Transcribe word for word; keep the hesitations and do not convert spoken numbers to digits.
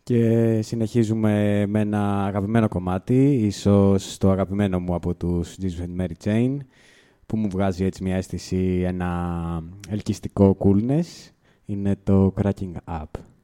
Και συνεχίζουμε με ένα αγαπημένο κομμάτι, ίσως το αγαπημένο μου από τους Jesus and Mary Chain, που μου βγάζει έτσι μια αίσθηση, ένα ελκυστικό coolness, είναι το Cracking Up.